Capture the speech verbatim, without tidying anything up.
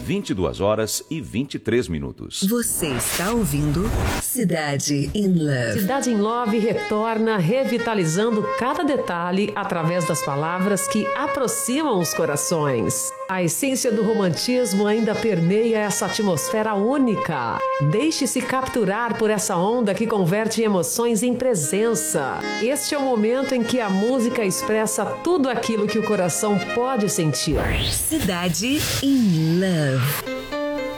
vinte e duas horas e vinte e três minutos. Você está ouvindo Cidade in Love. Cidade in Love retorna revitalizando cada detalhe através das palavras que aproximam os corações. A essência do romantismo ainda permeia essa atmosfera única. Deixe-se capturar por essa onda que converte emoções em presença. Este é o momento em que a música expressa tudo aquilo que o coração pode sentir. Cidade in Love.